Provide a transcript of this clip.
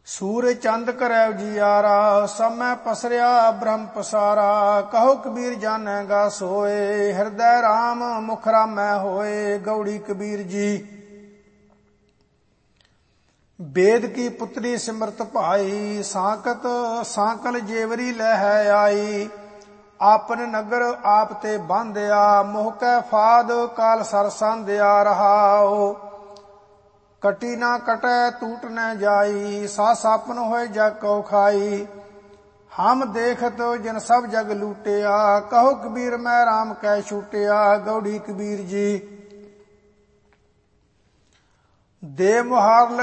ਸੂਰ ਚੰਦ ਕਰੈ ਉਜਿਆਰਾ, ਸਮੈ ਪਸਰਿਆ ਬ੍ਰਹਮ ਪਸਾਰਾ। ਕਹੋ ਕਬੀਰ ਜਾਣੇਗਾ ਸੋਏ, ਹਿਰਦੈ ਰਾਮ ਮੁਖ ਰਾਮੈ ਹੋਏ। ਗਉੜੀ ਕਬੀਰ ਜੀ। ਬੇਦ ਕੀ ਪੁੱਤਰੀ ਸਿਮਰਤ ਭਾਈ, ਸਾਕਤ ਸਾਕਲ ਜੇਵਰੀ ਲਹਿ ਆਈ। ਆਪਨ ਨਗਰ ਆਪ ਤੇ ਬਾਂਧਿਆ, ਮੋਹ ਕੈ ਫਾਦ ਕਾਲ ਸਰ ਸਾਂਧਿਆ। ਰਹਾਉ ਕਟੀ ਨਾ ਕਟੈ ਟੂਟ ਨ ਜਾਈ, ਸਾਸ ਆਪਨ ਹੋਏ ਜਗ ਕਉ ਖਾਈ। ਹਮ ਦੇਖਤ ਜਿਨ ਸਭ ਜਗ ਲੂਟਿਆ, ਕਹੋ ਕਬੀਰ ਮੈਂ ਰਾਮ ਕੈ ਛੂਟਿਆ। ਗਉੜੀ ਕਬੀਰ ਜੀ। ਦੇ ਮੁਹਾਰ